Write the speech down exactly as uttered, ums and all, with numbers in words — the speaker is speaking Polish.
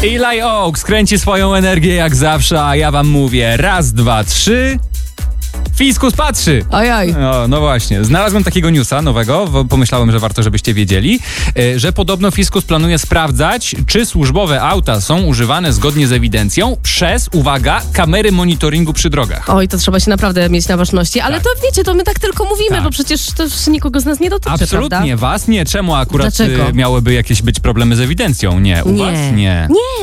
Eli Oaks kręci swoją energię jak zawsze, a ja wam mówię raz, dwa, trzy... Fiskus patrzy! Ojoj. No, no właśnie, znalazłem takiego newsa nowego, bo pomyślałem, że warto, żebyście wiedzieli, y, że podobno Fiskus planuje sprawdzać, czy służbowe auta są używane zgodnie z ewidencją przez, uwaga, kamery monitoringu przy drogach. Oj, to trzeba się naprawdę mieć na baczności, ale Tak. to wiecie, to my tak tylko mówimy, Tak. bo przecież to już nikogo z nas nie dotyczy, Absolutnie, prawda? was nie. Czemu akurat Dlaczego? y, miałyby jakieś być problemy z ewidencją? Nie, u Nie. was nie. Nie.